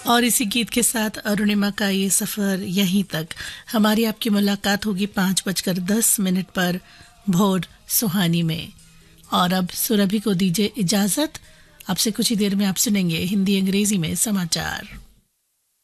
और इसी गीत के साथ अरुणिमा का ये सफ़र यहीं तक। हमारी आपकी मुलाकात होगी 5:10 पर भोर सुहानी में। और अब सुरभि को दीजिए इजाज़त। अब से कुछ ही देर में आप सुनेंगे हिंदी अंग्रेजी में समाचार।